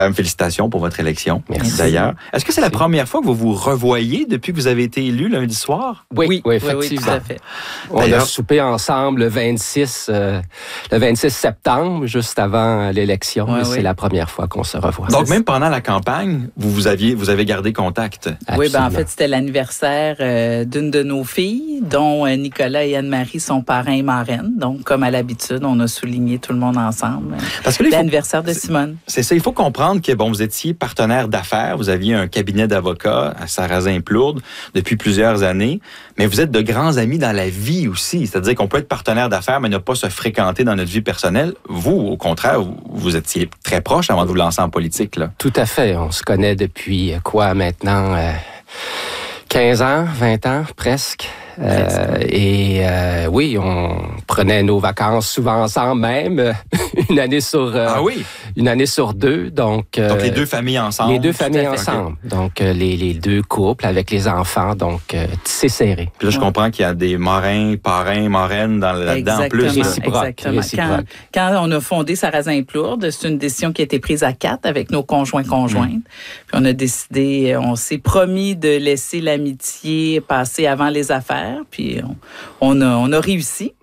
Félicitations pour votre élection. Merci. D'ailleurs. Est-ce que c'est la première fois que vous vous revoyez depuis que vous avez été élu lundi soir? Oui, effectivement. Oui, tout à fait. On a soupé ensemble le 26 septembre, juste avant l'élection. Oui. C'est la première fois qu'on se revoit. Donc, même pendant la campagne, vous avez gardé contact? Absolument. Oui, en fait, c'était l'anniversaire d'une de nos filles, dont Nicolas et Anne-Marie sont parrains et marraines. Donc, comme à l'habitude, on a souligné tout le monde ensemble. Parce que là, l'anniversaire de Simone. C'est ça, il faut comprendre que vous étiez partenaire d'affaires, vous aviez un cabinet d'avocats à Sarrazin-Plourde depuis plusieurs années, mais vous êtes de grands amis dans la vie aussi. C'est-à-dire qu'on peut être partenaire d'affaires, mais ne pas se fréquenter dans notre vie personnelle. Vous, au contraire, vous étiez très proches avant de vous lancer en politique, là. Tout à fait. On se connaît depuis maintenant 15 ans, 20 ans, presque. Oui, on prenait nos vacances souvent ensemble même, une année sur deux. Donc les deux familles ensemble. Les deux familles ensemble. Okay. Donc les deux couples avec les enfants, donc tissé serré. Puis là, je comprends qu'il y a des marrains, parrains, marraines là-dedans en plus. Exactement. Quand on a fondé Sarrazin-Plourde, c'est une décision qui a été prise à 4 avec nos conjoints-conjointes. Puis on a décidé, on s'est promis de laisser l'amitié passer avant les affaires. Puis on a réussi.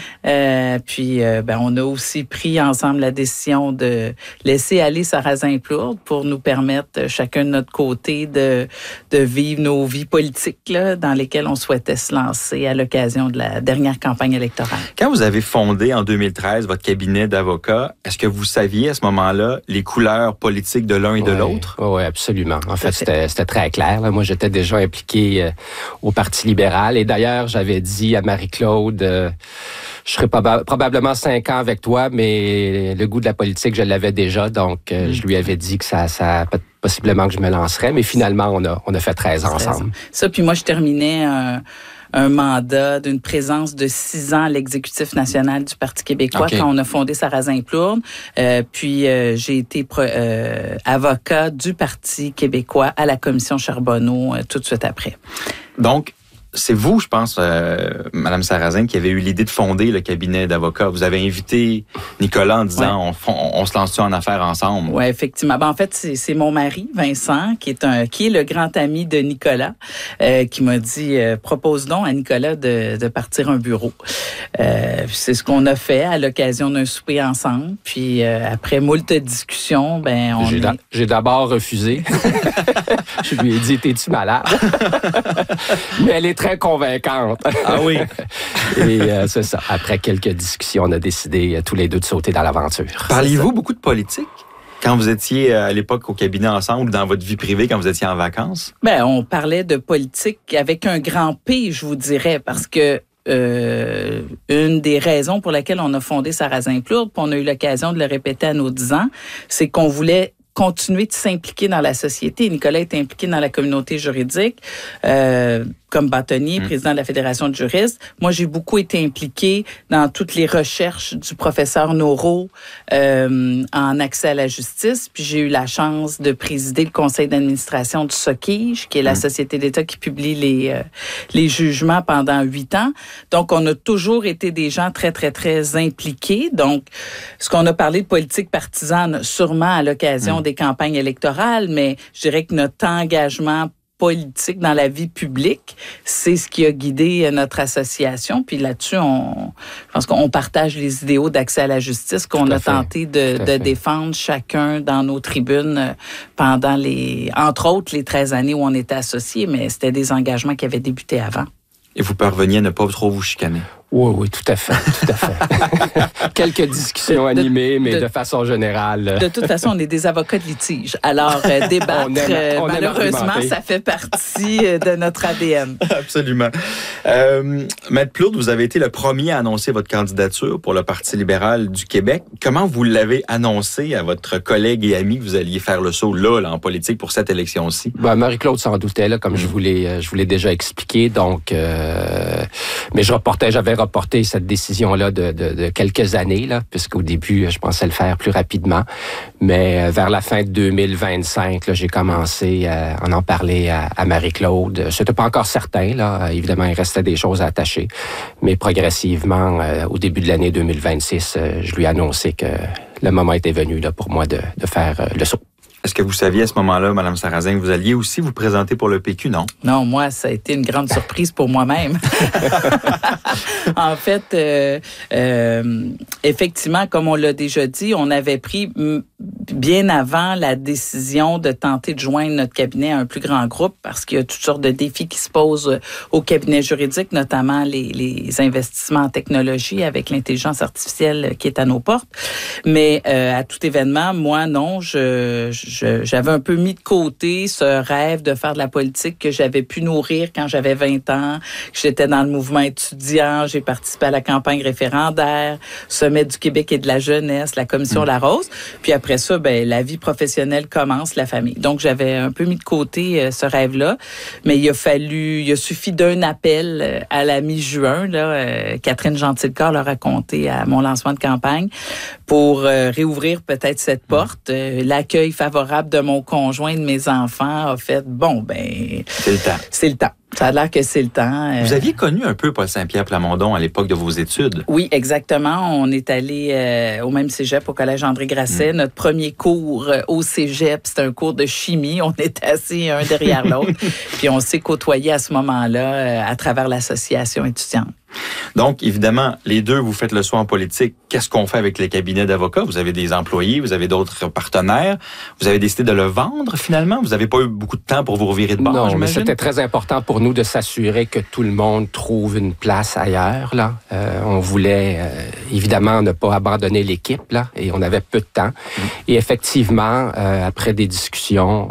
On a aussi pris ensemble la décision de laisser aller Sarrazin-Plourde pour nous permettre chacun de notre côté de vivre nos vies politiques là, dans lesquelles on souhaitait se lancer à l'occasion de la dernière campagne électorale. Quand vous avez fondé en 2013 votre cabinet d'avocats, est-ce que vous saviez à ce moment-là les couleurs politiques de l'un et de l'autre? Oui, absolument. En fait, c'était très clair. Là. Moi, j'étais déjà impliqué au Parti libéral et d'ailleurs, j'avais dit à Marie-Claude... je serai probablement 5 ans avec toi, mais le goût de la politique, je l'avais déjà. Donc, je lui avais dit que ça possiblement que je me lancerais. Mais finalement, on a fait 13 ans ensemble. Ça, puis moi, je terminais un mandat d'une présence de 6 ans à l'exécutif national du Parti québécois quand on a fondé Sarrazin-Plourde. Puis, j'ai été avocat du Parti québécois à la commission Charbonneau tout de suite après. Donc, c'est vous, je pense, Mme Sarrazin, qui avez eu l'idée de fonder le cabinet d'avocats. Vous avez invité Nicolas en disant on se lance-tu en affaires ensemble? Oui, effectivement. En fait, c'est mon mari, Vincent, qui est le grand ami de Nicolas, qui m'a dit propose donc à Nicolas de partir un bureau. C'est ce qu'on a fait à l'occasion d'un souper ensemble. Puis après moult discussions, J'ai d'abord refusé. Je lui ai dit, t'es-tu malade? Mais elle est très convaincante. Ah oui? Et c'est ça. Après quelques discussions, on a décidé tous les deux de sauter dans l'aventure. Parliez-vous beaucoup de politique? Quand vous étiez à l'époque au cabinet ensemble ou dans votre vie privée, quand vous étiez en vacances? On parlait de politique avec un grand P, je vous dirais, parce que une des raisons pour laquelle on a fondé Sarrazin-Plourde, puis on a eu l'occasion de le répéter à nos 10 ans, c'est qu'on voulait continuer de s'impliquer dans la société. Nicolas est impliqué dans la communauté juridique comme bâtonnier, président de la Fédération de juristes. Moi, j'ai beaucoup été impliquée dans toutes les recherches du professeur Noro en accès à la justice. Puis j'ai eu la chance de présider le conseil d'administration du SOCIJ, qui est la société d'État qui publie les jugements pendant 8 ans. Donc, on a toujours été des gens très, très, très impliqués. Donc, ce qu'on a parlé de politique partisane, sûrement à l'occasion des campagnes électorales, mais je dirais que notre engagement politique dans la vie publique, c'est ce qui a guidé notre association. Puis là-dessus, je pense qu'on partage les idéaux d'accès à la justice qu'on a tenté de défendre chacun dans nos tribunes pendant entre autres, les 13 années où on était associés, mais c'était des engagements qui avaient débuté avant. Et vous parveniez à ne pas trop vous chicaner? Oui, tout à fait. Quelques discussions animées, mais de façon générale. De toute façon, on est des avocats de litige. Alors, débattre, malheureusement, ça fait partie de notre ADN. Absolument. Maître Plourde, vous avez été le premier à annoncer votre candidature pour le Parti libéral du Québec. Comment vous l'avez annoncé à votre collègue et ami que vous alliez faire le saut là en politique pour cette élection-ci? Marie-Claude s'en doutait, là, comme je vous l'ai déjà expliqué. Donc, mais j'avais reporté cette décision-là de quelques années, là, puisqu'au début, je pensais le faire plus rapidement. Mais vers la fin de 2025, là, j'ai commencé à en parler à Marie-Claude. C'était pas encore certain, là. Évidemment, il restait des choses à attacher. Mais progressivement, au début de l'année 2026, je lui ai annoncé que le moment était venu là, pour moi de faire le saut. Est-ce que vous saviez à ce moment-là, Mme Sarrazin, que vous alliez aussi vous présenter pour le PQ, non? Non, moi, ça a été une grande surprise pour moi-même. En fait, effectivement, comme on l'a déjà dit, on avait pris bien avant la décision de tenter de joindre notre cabinet à un plus grand groupe parce qu'il y a toutes sortes de défis qui se posent au cabinet juridique, notamment les investissements en technologie avec l'intelligence artificielle qui est à nos portes. Mais à tout événement, moi, non, j'avais un peu mis de côté ce rêve de faire de la politique que j'avais pu nourrir quand j'avais 20 ans, que j'étais dans le mouvement étudiant, j'ai participé à la campagne référendaire, Sommet du Québec et de la jeunesse, la commission La Rose. Puis après ça, la vie professionnelle commence, la famille. Donc, j'avais un peu mis de côté ce rêve-là, mais il a suffi d'un appel à la mi-juin, là, Catherine Gentilcorps l'a raconté à mon lancement de campagne, pour réouvrir peut-être cette porte. L'accueil favorable de mon conjoint et de mes enfants a fait, c'est le temps. C'est le temps. Ça a l'air que c'est le temps. Vous aviez connu un peu Paul Saint-Pierre Plamondon à l'époque de vos études? Oui, exactement. On est allé au même cégep, au Collège André Grasset. Notre premier cours au cégep, c'était un cours de chimie. On était assis un derrière l'autre. Puis on s'est côtoyés à ce moment-là à travers l'association étudiante. Donc, évidemment, les deux, vous faites le saut en politique. Qu'est-ce qu'on fait avec les cabinets d'avocats? Vous avez des employés, vous avez d'autres partenaires. Vous avez décidé de le vendre, finalement? Vous n'avez pas eu beaucoup de temps pour vous revirer de bord, non, j'imagine? Mais c'était très important pour nous de s'assurer que tout le monde trouve une place ailleurs, là. On voulait, évidemment, ne pas abandonner l'équipe, là, et on avait peu de temps. Et effectivement, après des discussions,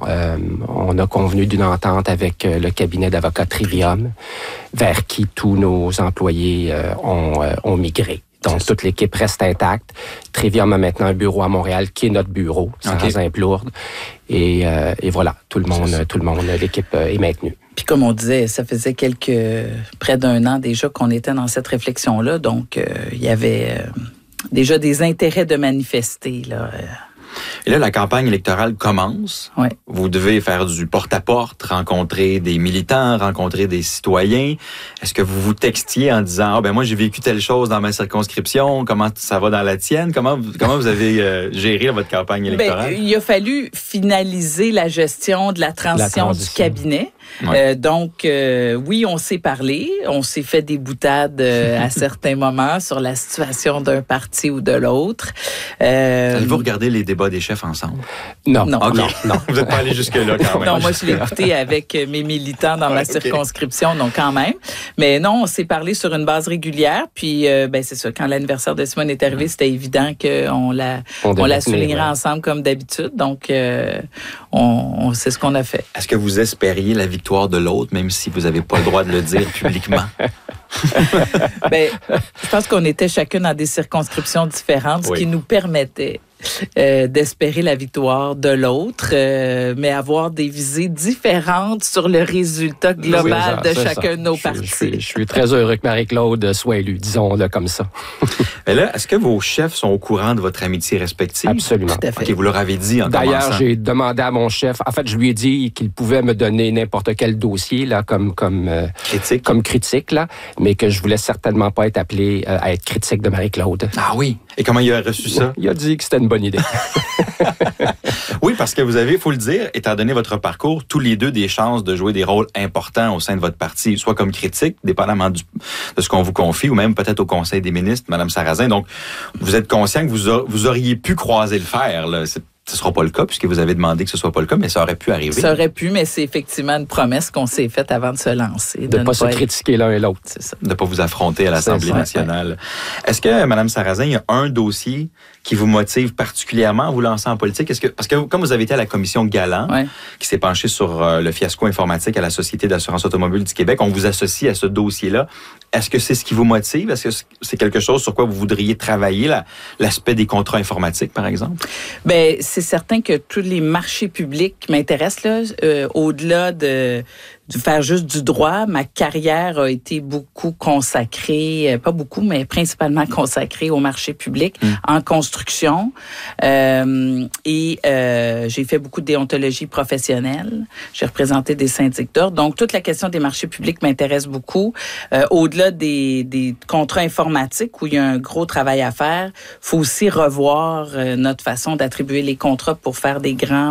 on a convenu d'une entente avec le cabinet d'avocats Trivium, vers qui tous nos employés ont migré. Donc, toute l'équipe reste intacte. Trivium a maintenant un bureau à Montréal qui est notre bureau, Sarrazin-Plourde. Et voilà, tout le monde, l'équipe est maintenue. Puis comme on disait, ça faisait près d'un an déjà qu'on était dans cette réflexion-là. Donc, il y avait déjà des intérêts de manifester, là. Et là, la campagne électorale commence. Ouais. Vous devez faire du porte-à-porte, rencontrer des militants, rencontrer des citoyens. Est-ce que vous vous textiez en disant « moi, j'ai vécu telle chose dans ma circonscription, comment ça va dans la tienne? » Comment vous avez géré votre campagne électorale? Il a fallu finaliser la gestion de la transition du cabinet. Ouais. Donc, oui, on s'est parlé. On s'est fait des boutades à certains moments sur la situation d'un parti ou de l'autre. Allez-vous regarder les débats des chefs ensemble? Non. Okay. Non. Vous n'êtes pas allé jusque-là quand même. Non, moi, je l'ai écouté avec mes militants dans ma circonscription, donc quand même. Mais non, on s'est parlé sur une base régulière. Puis, c'est ça, quand l'anniversaire de Simone est arrivé, c'était évident qu'on la soulignerait ensemble comme d'habitude. Donc, c'est ce qu'on a fait. Est-ce que vous espériez la victoire de l'autre, même si vous n'avez pas le droit de le dire publiquement? Je pense qu'on était chacun dans des circonscriptions différentes, ce qui nous permettait d'espérer la victoire de l'autre, mais avoir des visées différentes sur le résultat global de chacun de nos partis. Je suis très heureux que Marie-Claude soit élue, disons-le comme ça. Mais là, est-ce que vos chefs sont au courant de votre amitié respective? Absolument. Tout à fait. OK, vous leur avez dit en commençant. D'ailleurs, j'ai demandé à mon chef, en fait, je lui ai dit qu'il pouvait me donner n'importe quel dossier là, comme critique, là, mais que je voulais certainement pas être appelé à être critique de Marie-Claude. Ah oui? Et comment il a reçu ça? Il a dit que c'était une bonne idée. Oui, parce que vous avez, il faut le dire, étant donné votre parcours, tous les deux des chances de jouer des rôles importants au sein de votre parti, soit comme critique, dépendamment de ce qu'on vous confie, ou même peut-être au Conseil des ministres, Mme Sarrazin. Donc, vous êtes conscient que vous auriez pu croiser le fer, là. Ce ne sera pas le cas, puisque vous avez demandé que ce ne soit pas le cas, mais ça aurait pu arriver. Ça aurait pu, mais c'est effectivement une promesse qu'on s'est faite avant de se lancer. De ne pas se critiquer l'un et l'autre. C'est ça. De ne pas vous affronter à l'Assemblée nationale. Ouais. Est-ce que, Mme Sarrazin, il y a un dossier qui vous motive particulièrement à vous lancer en politique? Parce que comme vous avez été à la commission Galland, qui s'est penchée sur le fiasco informatique à la Société d'assurance automobile du Québec, on vous associe à ce dossier-là. Est-ce que c'est ce qui vous motive? Est-ce que c'est quelque chose sur quoi vous voudriez travailler, l'aspect des contrats informatiques, par exemple? C'est certain que tous les marchés publics m'intéressent, là, au-delà du faire juste du droit. Ma carrière a été beaucoup consacrée, pas beaucoup, mais principalement consacrée au marché public, en construction. Et j'ai fait beaucoup de déontologie professionnelle. J'ai représenté des syndics d'ordre. Donc, toute la question des marchés publics m'intéresse beaucoup. Au-delà des contrats informatiques où il y a un gros travail à faire, faut aussi revoir notre façon d'attribuer les contrats pour faire des grands